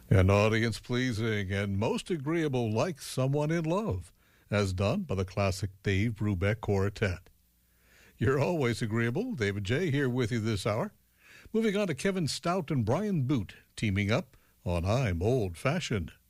And audience pleasing and most agreeable like someone in love, as done by the classic Dave Brubeck Quartet. You're always agreeable. David J. here with you this hour. Moving on to Kevin Stout and Brian Boot teaming up on I'm Old Fashioned.